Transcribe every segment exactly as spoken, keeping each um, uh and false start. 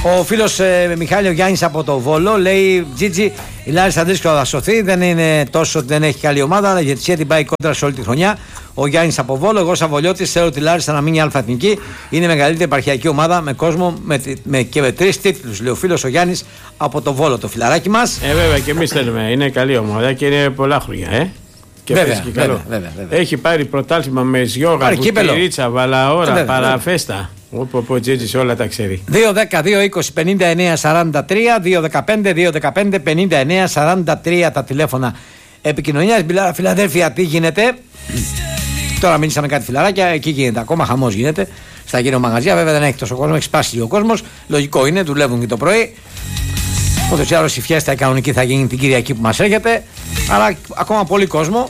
Ο φίλος ε, Μιχάλη ο Γιάννης από το Βόλο λέει: Τζίτζι, η Λάρισα δύσκολα θα σωθεί. Δεν είναι τόσο ότι δεν έχει καλή ομάδα, αλλά γιατί την πάει κόντρα σε όλη τη χρονιά. Ο Γιάννης από Βόλο. Εγώ, σαν Βολιώτης, θέλω τη Λάρισα να μείνει αλφα-εθνική. Είναι η μεγαλύτερη επαρχιακή ομάδα με κόσμο με, με, και με τρεις τίτλους. Λέει ο φίλος ο Γιάννης από το Βόλο, το φιλαράκι μας. Ε, βέβαια και εμείς θέλουμε. Είναι καλή ομάδα και είναι πολλά χρόνια, ε. Και βέβαια, και καλό. βέβαια, βέβαια, βέβαια. Έχει πάρει πρωτάθλημα με Σιόγα, Κουτηρίτσα, Βαλαώρα, Παραφέστα. Όπου ο Τζίτζης όλα τα ξέρει. δύο δέκα δύο είκοσι πενήντα εννέα σαράντα τρία, δύο δεκαπέντε δύο δεκαπέντε πενήντα εννέα σαράντα τρία τα τηλέφωνα επικοινωνίας. Φιλαδέλφια, τι γίνεται? Τώρα μίλησαμε κάτι φιλαράκια, εκεί γίνεται ακόμα χαμός γίνεται. Στα γύρω μαγαζιά, βέβαια δεν έχει τόσο κόσμο, έχει σπάσει ο κόσμος. Λογικό είναι, δουλεύουν και το πρωί. Ούτως ή άλλως η φιέστα η κανονική θα γίνει την Κυριακή που μας έρχεται. Αλλά ακόμα πολύ κόσμο.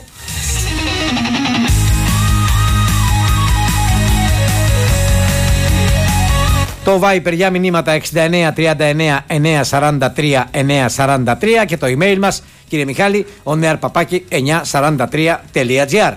Το Viper για μηνύματα εξήντα εννέα τριάντα εννέα εννιακόσια σαράντα τρία εννιακόσια σαράντα τρία και το email μας, κύριε Μιχάλη, onearpapaki εννιακόσια σαράντα τρία τελεία τζι άρ.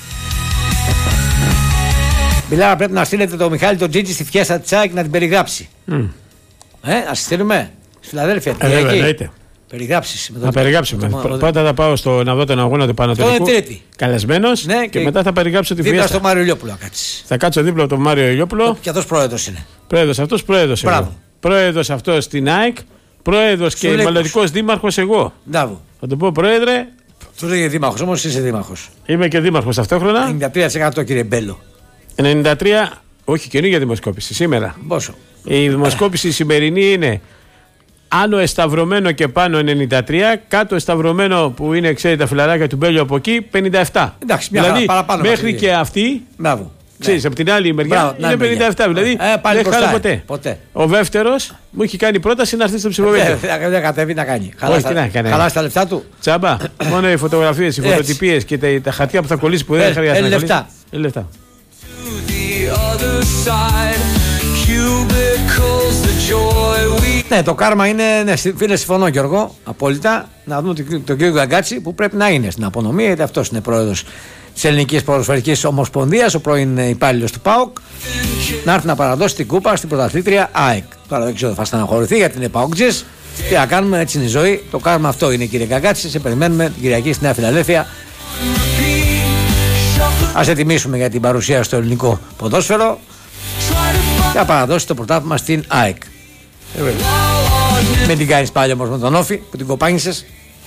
Μιλάρα, πρέπει να στείλετε το Μιχάλη τον Τζίτζι στη φιέστα της ΑΕΚ να την περιγράψει. Mm. Ε, να στη στείλουμε στη Φιλαδέλφια. Ε, βέβαια, εννοείται. Περιγράψεις. Να περιγράψουμε. Το... Πρώτα θα πάω στο, να δω τον αγώνα του Πανατολικού. Καλεσμένος, ναι, και, και μετά θα περιγράψω τη φιέστα. Δίπλα στο Μάριο Ηλιόπουλο, κάτσεις. Θα κάτσω δίπλα από τον Μάριο Ηλιόπουλο. Και αυτός πρόεδρος είναι. Πρόεδρος αυτός, πρόεδρος εγώ. Πρόεδρος αυτός στην ΑΕΚ. Πρόεδρος και μελλοντικός δήμαρχος εγώ. Ντάβο. Θα του πω πρόεδρε. Του λέγε δήμαρχος, όμως είσαι δήμαρχος. Είμαι και δήμαρχος ταυτόχρονα. ενενήντα τρία τοις εκατό κύριε Μπέλο. ενενήντα τρία, όχι καινούργια δημοσκόπηση σήμερα. Πόσο? Η δημοσκόπηση η σημερινή είναι άνω εσταυρωμένο και πάνω ενενήντα τρία, κάτω εσταυρωμένο που είναι, ξέρετε, τα φιλαράκια του Μπέλιο από εκεί πενήντα επτά. Εντάξει, μια δηλαδή παραπάνω μέχρι και αυτή. Μπράβο. Ξέρεις, ναι. Από την άλλη μεριά Μπράβο, είναι πενήντα επτά. Δηλαδή ε, πάλι δεν χάνω ποτέ. ποτέ. Ο Δεύτερος μου έχει κάνει πρόταση να έρθει στο ψηφοδέλτιο. Δεν κατέβει να κάνει. Χαλάσει τα λεφτά του. Τσάμπα. Μόνο οι φωτογραφίες, οι φωτοτυπίες και τα, τα χαρτιά που θα κολλήσει που δεν χρειάζεται. Λεφτά. Λεφτά. Ναι, το κάρμα είναι, ναι, φίλε, συμφωνώ Γιώργο, απόλυτα. Να δούμε τον, τον κύριο Γκαγκάτση που πρέπει να είναι στην απονομία, γιατί αυτός είναι πρόεδρος της Ελληνικής Ποδοσφαιρικής Ομοσπονδίας, ο πρώην υπάλληλος του ΠΑΟΚ, να έρθει να παραδώσει την κούπα στην πρωταθλήτρια ΑΕΚ. Τώρα δεν ξέρω, θα στεναχωρηθεί γιατί είναι ΠΑΟΚτζης. Τι να κάνουμε, έτσι είναι η ζωή. Το κάρμα αυτό είναι, κύριε Γκαγκάτση. Σε περιμένουμε την Κυριακή στη Νέα Φιλαδέλφια. Ας ετοιμήσουμε για την παρουσία στο ελληνικό ποδόσφαιρο και να παραδώσει το πρωτάθλημα στην ΑΕΚ. Ε, μην την κάνεις πάλι όμως με τον Όφη που την κοπάνισες.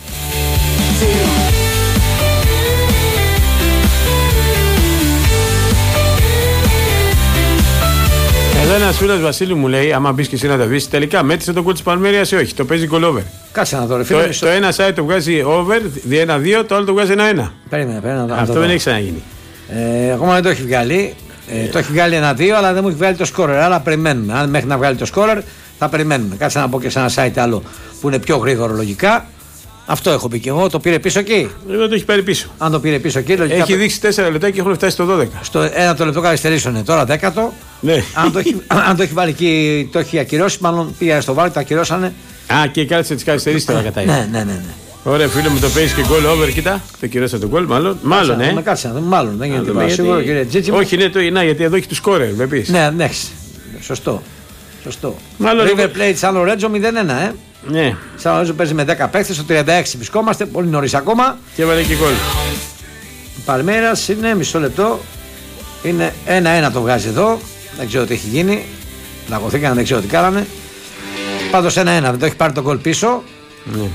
Εδώ ένας φίλος Βασίλη μου λέει: άμα μπεις και εσύ να τα βρεις, τελικά μέτρησε τον κόλ της Παλμέρειας ή όχι? Το παίζει goal over. Κάτσε να το ρε φίλε. Το, το ένα site το βγάζει over ένα δύο, το άλλο το βγάζει ένα ένα. Περίμενε, περίμενε. Αυτό δεν έχει ξαναγίνει. Ε, ακόμα δεν το έχει βγάλει. Ε, το έχει βγάλει ένα δύο, αλλά δεν μου έχει βγάλει το scorer. Άρα περιμένουμε. Αν μέχρι να βγάλει το scorer, θα περιμένουμε. Κάτσε να πω και σε ένα site άλλο που είναι πιο γρήγορο λογικά. Αυτό έχω πει και εγώ. Το πήρε πίσω εκεί. Εγώ το έχει πάρει πίσω. Αν το πήρε πίσω εκεί, λογικά. Έχει δείξει τέσσερα λεπτά και έχουν φτάσει στο δώδεκα. Στο ένα το λεπτό καθυστερήσανε. Τώρα δέκατο. Ναι. Αν, το έχει, αν το έχει βάλει εκεί, το έχει ακυρώσει. Μάλλον πήγανε στο βάλει, το ακυρώσανε. Α, και κάτσε τι καθυστερήσει τώρα κατά ναι, ναι, ναι, ναι. Ωραία, φίλε μου, το παίζει και goal over, κοίτα. Το κυρώσα το goal, μάλλον. Μάλλον, ε. Κάτσε να δούμε, μάλλον. Δεν γίνεται τίποτα. Σίγουρο, κύριε Τζίτζι. Όχι, ναι, το, να, γιατί εδώ έχει του σκόρερ, βλέπει. Ναι, ναι. Σωστό. Σωστό. Μάλλον. River Plate San Lorenzo μηδέν ένα, ε. Ναι. San Lorenzo παίζει με δέκα παίχτες, στο τριάντα έξι βρισκόμαστε, πολύ νωρίς ακόμα. Και έβαλε και goal. Παλμέρας είναι μισό λεπτό. Είναι ένα ένα το βγάζει εδώ. Δεν ξέρω τι έχει γίνει. Λαγωθήκαν, δεν ξέρω τι κάνανε. Πάντως ένα ένα, δεν το έχει πάρει το γκολ πίσω. Ναι.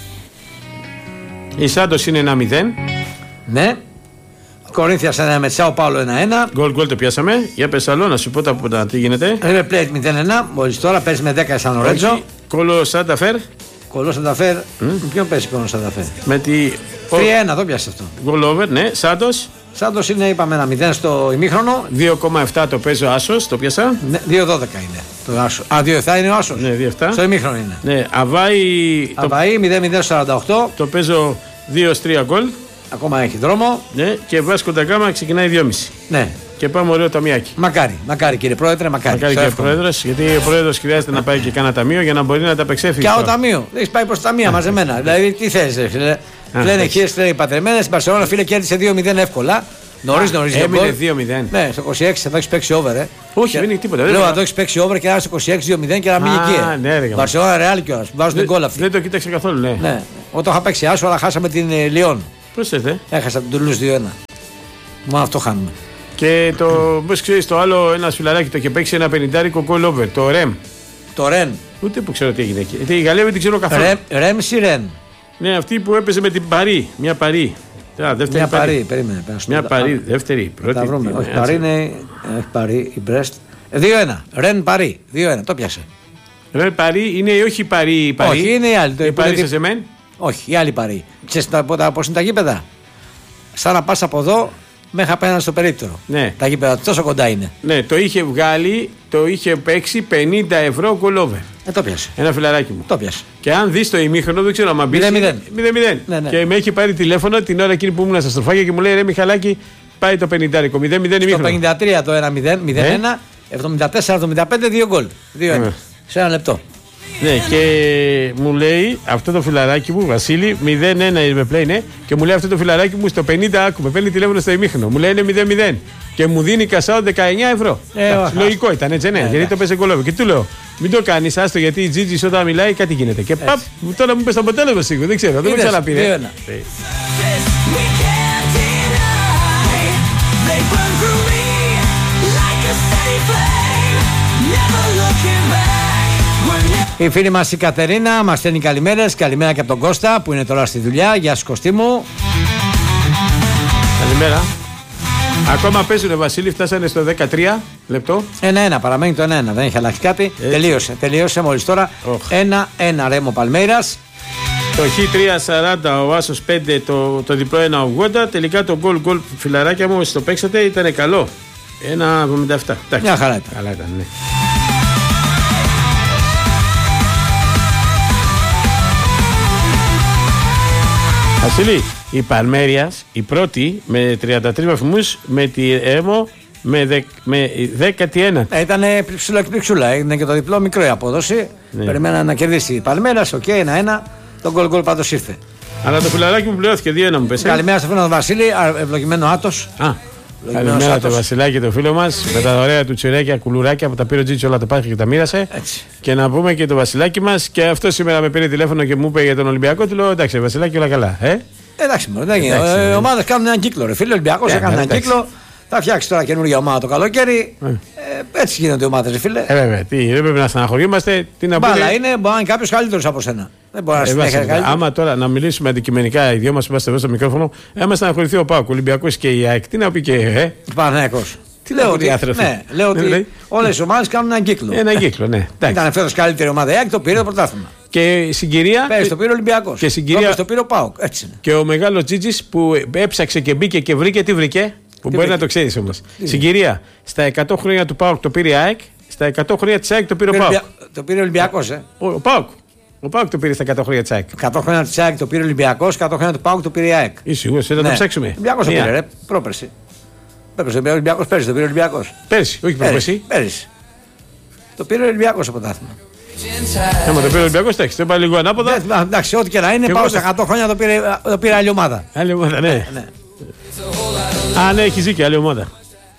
Η Σάντος είναι ένα μηδέν. Ναι. Κορίνθιας ένα με Σάο Πάολο ένα ένα. Γκολ γκολ το πιάσαμε. Για πες άλλο, να σου πω τα, τα τι γίνεται. River Plate μηδέν ένα. Μόλις τώρα παίζει με δέκα Σαν Λορέντζο. Κολο Σανταφέρ. Κολο Σανταφέρ. Mm. Ποιον παίζει Κολο Σανταφέρ? Με τη. τρία ένα, το πιάσε αυτό. Γκολ over, ναι. Σάντος. Σάντος είναι, είπαμε, ένα μηδέν στο ημίχρονο. δύο κόμμα επτά το παίζει ο Άσος, το πιάσα. Ναι, δύο δώδεκα είναι το Άσο. Α, δύο επτά είναι ο Άσος. Ναι, δύο επτά. Στο ημίχρονο είναι. Ναι, Αβάη. Αβάη το... μηδέν μηδέν σαράντα οκτώ. Το παίζω δύο τρία γκολ. Ακόμα έχει δρόμο. Ναι, και Βάσκο Νταγκάμα ξεκινάει δύο κόμμα πέντε. Ναι. Και πάμε ωραίο ταμιάκι. Μακάρι, μακάρι κύριε Πρόεδρε, μακάρι. Μακάρι κύριε Πρόεδρε, γιατί ο Πρόεδρος χρειάζεται να πάει και κάνα ταμείο για να μπορεί να τα απεξέλθει. Και άλλο ταμείο. Έχει πάει προ ταμεία μαζεμένα. Δηλαδή τι θε, φίλε. Λένε χίλιε τρία οι πατρεμένε. Στην Μπαρσελόνα, φίλε, κέρδισε δύο μηδέν εύκολα. Νωρίς νωρίς. Έμεινε δύο μηδέν. Ναι, στο είκοσι έξι θα το έχει παίξει over. Ε. Όχι, και... δεν είναι τίποτα. Λέω να το έχει παίξει over και να στο είκοσι έξι δύο μηδέν και να μείνει εκεί. Α, ναι, ρε. Βαρσελόνα Ρεάλ κιόλας. Βάζουν την γκολ αυτή. Δεν το κοίταξε καθόλου, ναι. ναι. Όταν είχα παίξει άσο, αλλά χάσαμε την Λιόν. Πρόσθετε. Έχασα την Τουλούζ δύο ένα. Μόνο αυτό χάνουμε. Και το, πώς ξέρεις, το άλλο ένα φιλαράκι το είχε παίξει ένα πενηντάρικο goal over, το Ρεμ. Το Ρεν. Ούτε που ξέρω τι έγινε εκεί. Η Γαλλία δεν την ξέρω καθόλου. Ρεμ ή Ρεν. Ναι, αυτή που έπαιζε με την Παρί. Μια Παρί. Α, δεύτερη μια Παρί, περίμενε. Μια Παρί, δεύτερη. Πρώτη. Τα βρούμε. Όχι, Παρί είναι. Όχι, Παρί, η Μπρέστ. δύο ένα. Ρεν Παρί. δύο ένα. Το πιάσε. Ρεν Παρί είναι όχι η Παρί. Όχι, είναι η άλλη. Η Παρί σε μεν. Όχι, η άλλη Παρί. Ξέρεις πώς είναι τα γήπεδα. Σαν να πας από εδώ μέχρι απέναντι στο περίπτερο. Ναι. Τα γήπεδα τόσο κοντά είναι. Ναι, το είχε βγάλει, το είχε παίξει πενήντα ευρώ goal over. Ε, το πιάσε. Ένα φιλαράκι μου. Το πιάσε. Και αν δει το ημίχρονο, δεν ξέρω αν μπει. μηδέν μηδέν. Ναι, ναι. Και με έχει πάρει τηλέφωνο την ώρα εκείνη που ήμουν στα στροφάκια και μου λέει: Ρε Μιχαλάκη, πάει το πενηντάρικο. μηδέν μηδέν ημίχρονο. Το πενήντα τρία το ένα μηδέν, μηδέν ένα, εβδομήντα τέσσερα εβδομήντα πέντε, δύο γκολ. δύο ένα. Σε ένα λεπτό. Ναι, και μου λέει αυτό το φιλαράκι μου, Βασίλη, μηδέν ένα με πλέον, ναι, και μου λέει αυτό το φιλαράκι μου στο πενήντα άκουμε. Παίρνει τηλέφωνο στο ημίχρονο. Μου λέει είναι μηδέν μηδέν. Και μου δίνει κασάο δεκαεννιά ευρώ. Ε, λογικό ήταν έτσι, ναι, ε, γιατί ε. το παίζει κολόβι. Και του λέω, μην το κάνει, άστο γιατί η Τζίτζη όταν μιλάει κάτι γίνεται. Και παπ, τώρα μου είπε το αποτέλεσμα σίγουρα, δεν ξέρω, δεν με ξαναπήρε. Η φίλη μας η Κατερίνα μας στέλνει καλημέρες. Καλημέρα και από τον Κώστα που είναι τώρα στη δουλειά. Γεια σου Κωστή μου. Καλημέρα. Ακόμα παίζουνε Βασίλη, φτάσανε στο δεκατρία λεπτό. ένα ένα, παραμένει το ένα ένα, δεν έχει αλλάξει κάτι. Έτσι. Τελείωσε, τελείωσε μόλις τώρα. ένα ένα Ρέμο Παλμέιρας. Το Χ τρία σαράντα, ο Άσος πέντε, το, το διπλό ένα ογδόντα. Τελικά το γκολ γκολ φιλαράκια μου, όσοι το παίξατε, ήταν καλό. ένα εβδομήντα επτά. Μια χαρά ήταν. Καλά ήταν, ναι. Βασίλη, η Παλμέριας, η πρώτη με τριάντα τρεις βαθμούς, με τη Ρέμο με, δε, με δέκατη ένατη. Ε, ήταν ψηλό και ψηλά, είναι και το διπλό μικρό η απόδοση. Ναι. Περιμέναν να κερδίσει η Παλμέρας, οκ, ένα ένα. Το γκολ γκολ πάντως ήρθε. Αλλά το φιλαράκι μου πληρώθηκε δύο ένα μου πέσει. Καλημέρα στο φίλο του Βασίλη, ευλογημένο Άτος. Α, καλημέρα το Βασιλάκι, το φίλο μας, με τα ωραία του τσιρέκια, κουλουράκια που τα πήρε ο Τζίτσι όλα τα πάρει και τα μοίρασε. Έτσι. Και να πούμε και το Βασιλάκι μας, και αυτό σήμερα με πήρε τηλέφωνο και μου είπε για τον Ολυμπιακό. Του λέω εντάξει, Βασιλάκι, όλα καλά. Ε? Εντάξει, μόνο δεν γίνεται. Οι ομάδες κάνουν έναν κύκλο. Ρε φίλε, ο Ολυμπιακός έκανε έναν κύκλο. Θα φτιάξει τώρα καινούργια ομάδα το καλοκαίρι. Ε. Ε, έτσι γίνονται οι ομάδες, φίλε. Ε, βέβαια. Τι, δεν πρέπει να στεναχωριόμαστε. Τι να πούμε. Μπάλα είναι, μπορεί να είναι κάποιο καλύτερο από σένα. Δεν μπορεί να συνεχίσει καλύτερο. Άμα τώρα να μιλήσουμε αντικειμενικά, οι δυο μας που είμαστε εδώ στο μικρόφωνο, άμα στεναχωρηθεί ο Πάοκ, ο Ολυμπιακός και η ΑΕΚ, τι να πει και. Ε? Παναθηναϊκός. Τι λέω ότι, ναι, λέω ότι όλες οι ομάδες κάνουν έναν κύκλο. Έναν κύκλο, ναι. Ήταν φέτος καλύτερη ομάδα η ΑΕΚ, το πήρε το πρωτάθλημα. Και συγκυρία. Πέρυσι το πήρε ο Ολυμπιακός. Και συγκυρία. Το πήρε ο ΠΑΟΚ. Έτσι είναι. Και ο μεγάλος Τζίτζης που έψαξε και μπήκε και βρήκε, τι βρήκε. Που τι μπορεί βρήκε. Να το ξέρεις όμως. Συγκυρία. Στα εκατό χρόνια του ΠΑΟΚ το πήρε η ΑΕΚ, στα εκατό χρόνια της ΑΕΚ το πήρε ο ΠΑΟΚ. Το πήρε ο Ολυμπιακός, ε. Ο ΠΑΟΚ. Ο ΠΑΟΚ το πήρε στα εκατό χρόνια της ΑΕΚ. εκατό χρόνια της ΑΕΚ το πήρε ο Ολυμπιακός, εκατό χρόνια του ΠΑΟΚ το πήρε η ΑΕΚ. Είσαι σίγουρος, να το ψάξουμε. Ο Ολυμπιακός το πήρε, ρε, πρόπερση. Πέρυσι, ο Ολυμπιακός πέρυσι, το πήρε ο Ολυμπιακός. Πέρυσι, όχι πρόπερσι. Πέρυσι. Το πήρε ο Ολυμπιακός το πρωτάθλημα. Έμα το πήρε ο Ολυμπιακός, εντάξει, το είπα λίγο ανάποδα. Εντάξει, ό,τι και να είναι, πάω στα εκατό χρόνια το πήρε, το πήρε άλλη ομάδα. Άλλη ομάδα, ναι. ναι. Α, ναι, έχει δίκιο, άλλη ομάδα.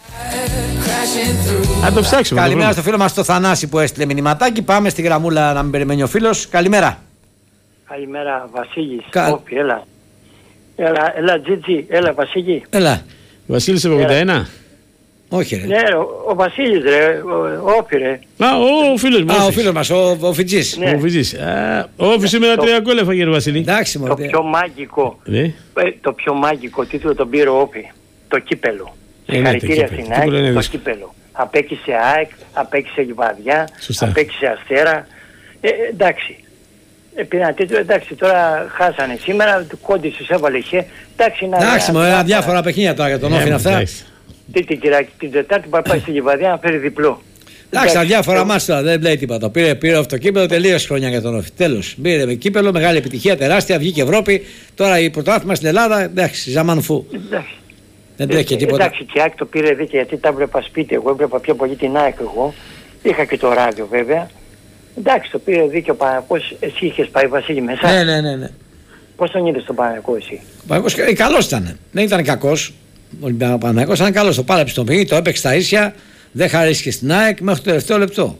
Αν το ψάξουμε. Καλημέρα στο φίλο μας το Θανάση που έστειλε μηνυματάκι. Πάμε στη γραμμούλα να μην περιμένει ο φίλος. Καλημέρα. Καλημέρα, Βασίλης. Κα... Όπι, έλα. Έλα, έλα, Τζίτζι, έλα, Βασίλη. Έλα. Βασίλης εβδομήντα ένα. Όχι, ρε. Ναι, ο, ο Βασίλης, ρε. Όπι, ρε. Α, ο, ο φίλος μας. Α, ο φίλος μας, ο, ο Φιτζής. Ναι. Ο Φιτζής. Ο Όφης με τα τρία γκολ έφαγε, ρε Βασίλη. Εντάξει, το πιο μάγικο. Ναι. Ε, το πιο μάγικο τίτλο τον πήρε ο Όπι. Το κύπελο. Συγχαρητήρια στην ΑΕΚ, το κύπελο. Απέκτησε ΑΕΚ, απέκτησε Λιβαδιά, απέκτησε Αστέρα. Ε, εντάξει. Πήραν τίτλο, εντάξει, τώρα χάσανε σήμερα, του Κόντι τους έβαλε χε. Εντάξει, να... εντάξει, μου ένα διάφορα παιχνίδια τώρα για τον Όφη αυτά. Τι την Κυριακή, την Τετάρτη πάει πάει στη Λιβαδιά να φέρει διπλό. Εντάξει, τα διάφορα μάτς τώρα, δεν λέει τίποτα. Πήρε, πήρε αυτό το κύπελο, τελείωσε χρόνια για τον Όφη. Τέλος. Πήρε με κύπελο, μεγάλη επιτυχία, τεράστια, βγήκε Ευρώπη. Τώρα η πρωτάθλημα στην Ελλάδα, εντάξει, ζαμανφού. Δεν τρέχει τίποτα. Εντάξει, και η ΑΕΚ το πήρε δίκαια γιατί τα βλέπα σπίτι. Εγώ έβλεπα πιο πολύ την ΑΕΚ εγώ. Είχα και το ράδιο βέβαια. Εντάξει, το πήρε δίκαιο ο Παναγιώτης. Εσύ είχες πάει, Βασίλη, μέσα. Ναι, ναι, ναι. ναι. Πώς τον είδες τον Παναγιώτο εσύ? Ο Παναγιώτος καλός ήταν. Δεν ήταν κακός. Ο Παναθηναϊκός ήταν καλό. Το πάλεψε στο παιχνίδι, το έπαιξε στα ίσια, δεν χαρίστηκε στην ΑΕΚ μέχρι το τελευταίο λεπτό.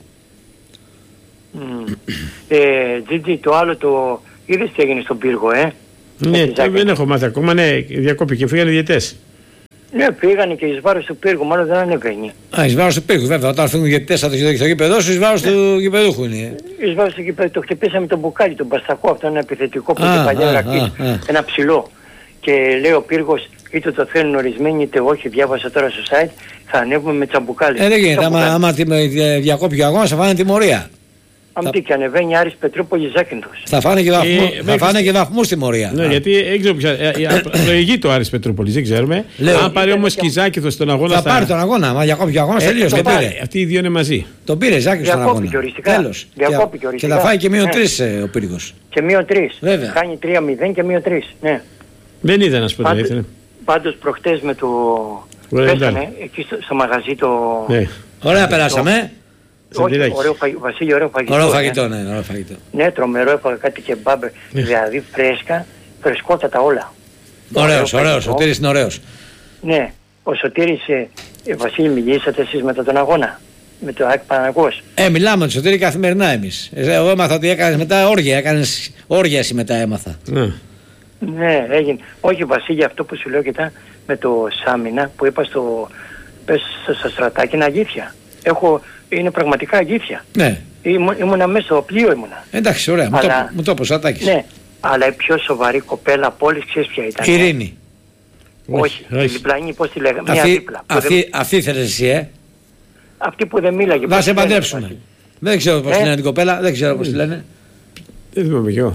Mm. ε, Τζίτζι, το άλλο το είδες τι έγινε στον πύργο, ε? Ναι, δεν έχω μάθει ακόμα, ναι, διακόπηκε, φύγανε οι διαιτητές. Ναι, πήγανε και εις βάρος του πύργου, μάλλον δεν ανεβαίνει. Α, εις βάρος του πύργου, βέβαια. Όταν φύγουν οι διαιτητές από το γήπεδο σου, εις βάρος ναι. του γηπεδούχου είναι. Εις βάρος του γηπεδούχου, το χτυπήσαμε τον μπουκάλι, τον Μπαστακό, αυτό είναι επιθετικό που είχε παλιά ρακής, ένα ψηλό. Και λέει ο πύργος, είτε το θέλουν ορισμένοι είτε όχι, διάβασα τώρα στο site, θα ανέβουμε με τσαμπουκάλι. Ε, δεν γίνεται, άμα, άμα διακόπει ο αγώνας θα φάνε τιμωρία. Αν τι και ανεβαίνει Άρης Πετρούπολης Ζάκυνθος. Θα φάνε και, βαθμού, ε, θα φάνε και βαθμούς τιμωρία. Ναι, γιατί δεν ξέρω ποια. Προηγεί το Άρης Πετρούπολης, δεν ξέρουμε. Λέω, αν πάρει όμως και η Ζάκυνθος στον αγώνα. Θα πάρει τον αγώνα, μα διακόπηκε ο αγώνας, τελείως. Ε, αυτοί οι δύο είναι μαζί. Τον πήρε Ζάκυνθος στον αγώνα. Τέλος. Διακόπηκε οριστικά. Και θα φάει και μείον τρεις ο πύργος. Και μείον τρεις. Κάνει τρία μηδέν και μείον τρεις. Ναι. Δεν είδα να σου πω τι ήθελε. Πάντως προχτές με το. Πέσανε εκεί στο μαγαζί το. Ωραία, περάσαμε. Όχι, ωραίο φαγητό, Βασίλη, ωραίο φαγητό. Ωραίο φαγητό, ναι, ωραίο φαγητό. Ναι, τρομερό, έφαγα κάτι και μπάμπε, δηλαδή φρέσκα, φρεσκότατα όλα. Ωραίος, ωραίος, ο Σωτήρης είναι ωραίος. Ναι, ο Σωτήρης, ε, ε, Βασίλη, μιλήσατε εσείς μετά τον αγώνα, με το ΑΕΚ Παναθηναϊκός. Ε, μιλάμε με τον Σωτήρη καθημερινά εμείς. Εγώ έμαθα ότι έκανες μετά όργια, έκανες όργια εσύ μετά έμαθα. Ναι. Ναι, έγινε. Όχι Βασίλη, αυτό που σου λέω κοιτά, με το Σάμινα που είπα στο, πες, στο στρατάκι είναι αλήθεια. Έχω... Είναι πραγματικά αλήθεια. Ναι. Ήμου, ήμουνα μέσα στο πλοίο ήμουνα. Εντάξει, ωραία. Αλλά, μου το είπες, Ατάκης. Ναι, αλλά η πιο σοβαρή κοπέλα από όλες ξέρεις ποια ήταν. Ειρήνη. Όχι, η διπλανή, πώς τη λέγαμε. Αυτή, μια δίπλα. Αυτή, δεν... αυτή θέλεις εσύ, ε. Αυτή που δεν μίλαγε. Θα σε παντρέψουμε. Δεν ξέρω πώς ε? λένε την κοπέλα, δεν ξέρω πώς τη λένε. Δεν θυμάμαι κι εγώ.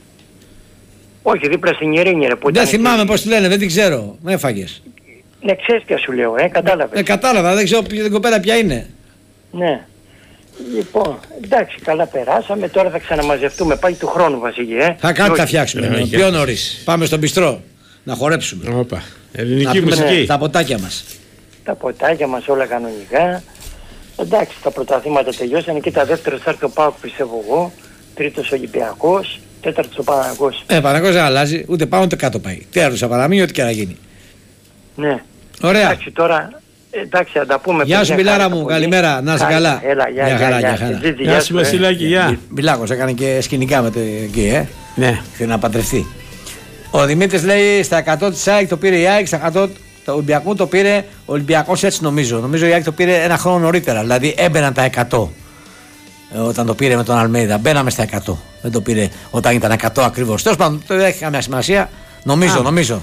Όχι, δίπλα στην Ειρήνη. Ρε, που δεν θυμάμαι και... πώς τη λένε, δεν την ξέρω. Με έφαγες. Ναι, ξέρεις ποια σου λέω, ε, κατάλαβες. Ε, κατάλαβα, δεν ξέρω την κοπέλα ποια είναι. Ναι. Λοιπόν, εντάξει, καλά περάσαμε. Τώρα θα ξαναμαζευτούμε πάλι του χρόνου, Βασίλη. Ε. Θα κάτι θα φτιάξουμε. Ε, πιο νωρίς. Πάμε στον μπιστρό να χορέψουμε. Όπα. Ελληνική μουσική. Ναι, τα ποτάκια μας. Τα ποτάκια μας όλα κανονικά. Εντάξει, τα πρωταθλήματα τελειώσανε και τα δεύτερα θα έρθει ο ΠΑΟΚ, πιστεύω εγώ. Τρίτος Ολυμπιακός. Τέταρτος ο Παναθηναϊκός. Ε, Παναθηναϊκός δεν αλλάζει. Ούτε πάνω ούτε κάτω πάει. Τέταρτος ο Παναθηναϊκός, ό,τι και να γίνει. Ναι. Ωραία. Εντάξει, τώρα. Εντάξει, θα τα πούμε. Γεια σου Μιλάρα μου, καλημέρα, να είσαι καλά. Έλα, γεια, γεια, χαρά, γεια, γεια, γεια, γεια σου Βασιλάκη, γεια. Μιλάκος έκανε και σκηνικά με το εκεί, ε. Ναι. Θέλει να παντρευτεί. Ο Δημήτρης λέει στα εκατό της ΑΕΚ το πήρε η ΑΕΚ, στα εκατό του Ολυμπιακού το πήρε ο Ολυμπιακός, έτσι νομίζω. Νομίζω η ΑΕΚ το πήρε ένα χρόνο νωρίτερα, δηλαδή έμπαιναν τα εκατό όταν το πήρε με τον Αλμέιδα. Μπαίναμε στα εκατό. Δεν το πήρε όταν ήταν εκατό ακριβώς. Τέλος πάντων, δεν έχει καμία σημασία. Νομίζω, Α. νομίζω.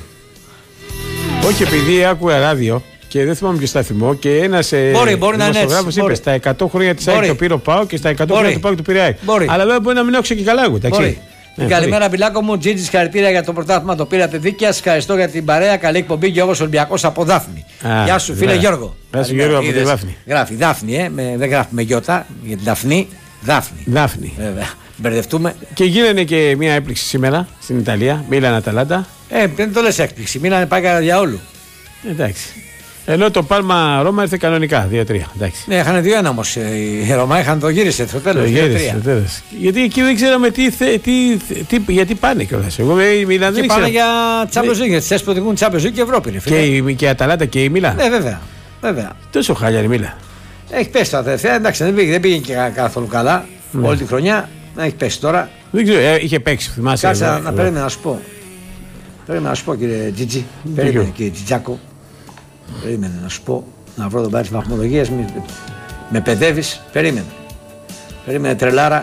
Όχι, επειδή άκουγα ράδιο. Και δεν θυμάμαι ποιο θα θυμώ. Και ένα δημοσιογράφος είπε στα εκατό χρόνια τη ΑΕΚ το πήρε ο ΠΑΟΚ και στα εκατό χρόνια του ΠΑΟΚ το πήρε η ΑΕΚ. Αλλά βέβαια μπορεί να μην άκουσα και καλά εγώ. Ναι, καλημέρα, Μπιλάκο μου. Τζίτζι, συγχαρητήρια για το πρωτάθλημα. Το πήρατε δίκαια. Σας ευχαριστώ για την παρέα. Καλή εκπομπή και όπως Ολυμπιακός από Δάφνη. Α, Γεια σου, φίλε Γιώργο. Γεια σου, Γιώργο, από τη Δάφνη. Γράφει Δάφνη, ε, με, δεν γράφει με γιώτα. Για την Δαφνή. Δάφνη. Δάφνη. Βέβαια. Μπερδευτούμε. Και γίνανε και μια έκπληξη σήμερα στην Ιταλία. Μίλαν Αταλάντα. Ε, δεν το λες έκπληξη. Μίλανε πάει κατά διαόλου. Εντάξει. Ενώ το Πάλμα Ρώμα ήρθε κανονικά, δύο τρία. Ναι, είχαν δύο ένα όμως. Η Ρώμα είχαν το γύρισε στο τέλος. Γιατί εκεί δεν ξέραμε τι, τι, τι, γιατί πάνε κιόλας. Εγώ Μίλαν δεν πάνε για Champions League. Γιατί θες που οδηγούν Champions League και Ευρώπη. Και η, και η Αταλάντα και η Μίλαν. Ναι, βέβαια. βέβαια. Τόσο χάλια η Μίλαν. Έχει πέσει τα τελευταία. Εντάξει, δεν πήγε, δεν πήγε και καθόλου καλά ναι. όλη τη χρονιά. Έχει πέσει τώρα. Δεν ξέρω, είχε παίξει. Θυμάσαι. Κάτσε να, να περίμενα να σου πω. Περίμενα να σου πω κύριε Τζιτζι. Περίμενε κύριε Τζιτζάκο. Περίμενε να σου πω, να βρω τον πάρει της βαθμολογίας, με, με παιδεύεις, περίμενε. Περίμενε τρελάρα.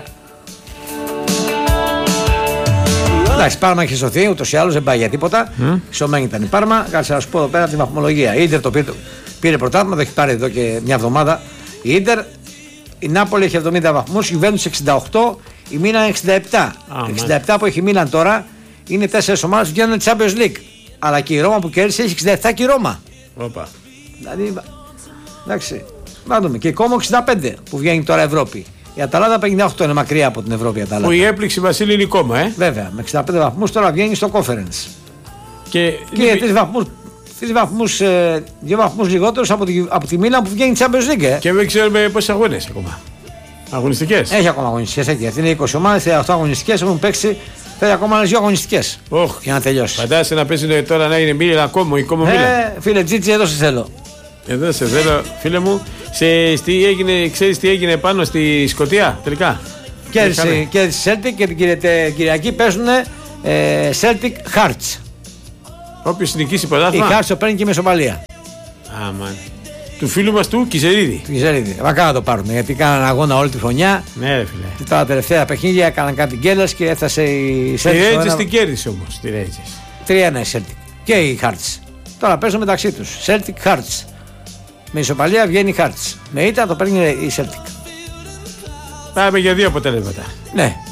Εντάξει, Πάρμα έχει σωθεί, ούτως ή άλλως δεν πάει για τίποτα. Mm. Σωμένη ήταν η Πάρμα, κάτσε να σου πω εδώ πέρα τη βαθμολογία. Η Ίντερ το πήρε, πήρε πρωτάθλημα, το έχει πάρει εδώ και μια εβδομάδα. Η Ίντερ, η Νάπολη έχει εβδομήντα βαθμούς, η Γιουβέντους εξήντα οκτώ, η Μίλαν εξήντα επτά. Ah, εξήντα επτά man. Που έχει η Μίλαν τώρα είναι τέσσερις ομάδες που βγαίνουν Champions League. Αλλά και η Ρώμα που κέρδισε έχει εξήντα επτά και η Ρώμα. Οπα. Δηλαδή, εντάξει, να δούμε. Και η Κόμο εξήντα πέντε που βγαίνει τώρα Ευρώπη. Η Αταλάντα πενήντα οκτώ είναι μακριά από την Ευρώπη. Η Αταλάντα. Που η έπληξη Βασίλη είναι η Κόμμα, ε. Βέβαια, με εξήντα πέντε βαθμούς τώρα βγαίνει στο Conference. Και, και τρεις βαθμούς, τρεις βαθμούς, ε, δύο βαθμούς λιγότερους από τη, από τη Μίλαν που βγαίνει Champions League. Ε. Και δεν ξέρουμε πόσες αγώνες ακόμα. Αγωνιστικές. Έχει ακόμα αγωνιστικές. Έχει. Αυτή είναι είκοσι ομάδες, οκτώ αγωνιστικές έχουν παίξει Θέλει ακόμα άλλες δύο αγωνιστικές oh. για να τελειώσει. Φαντάζεσαι να παίζει τώρα να είναι Μίλαν ακόμα ή ακόμα ε, Μίλαν. Φίλε Τζίτσι, εδώ σε θέλω. Εδώ σε θέλω, φίλε μου. Σε, τι έγινε, ξέρεις τι έγινε πάνω στη Σκωτία τελικά. Κέρδισε η Celtic και την Κυριακή παίζουν ε, Celtic Hearts. Όποιος νικήσει πρωτάθλημα. Η Hearts το παίρνει και η Μεσοπαλία. Άμαν. Του φίλου μας του Κιζερίδη. Του Κιζερίδη. Βακά να το πάρουν γιατί κάναν αγώνα όλη τη χρονιά. Ναι, ρε φίλε. Και τα τελευταία παιχνίδια έκαναν κάτι γκέλας και έφτασε η Celtic. Η Ρέιτζες την κέρδισε όμως. Τη Ρέιτζες. τρία ένα η Celtic. Και η Hearts. Τώρα παίζουν μεταξύ τους. Celtic Hearts. Με ισοπαλία βγαίνει η Hearts. Με ήττα το παίρνει η Celtic. Πάμε για δύο αποτελέσματα. Ναι.